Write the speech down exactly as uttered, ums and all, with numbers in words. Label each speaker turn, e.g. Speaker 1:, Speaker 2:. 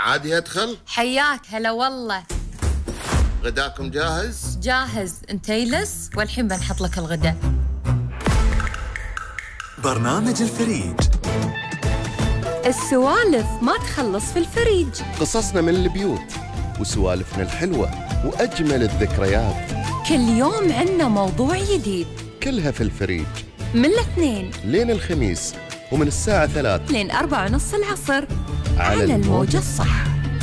Speaker 1: عادي أدخل؟
Speaker 2: حياك هلا والله.
Speaker 1: غداكم جاهز؟
Speaker 2: جاهز، انت يلس والحين بنحط لك الغداء.
Speaker 3: برنامج الفريج.
Speaker 2: السوالف ما تخلص في الفريج.
Speaker 4: قصصنا من البيوت وسوالفنا الحلوة وأجمل الذكريات.
Speaker 2: كل يوم عنا موضوع جديد،
Speaker 4: كلها في الفريج.
Speaker 2: من الاثنين
Speaker 4: لين الخميس، ومن الساعة ثلاث
Speaker 2: لين أربعة ونص العصر
Speaker 4: على, على الموجة الصح.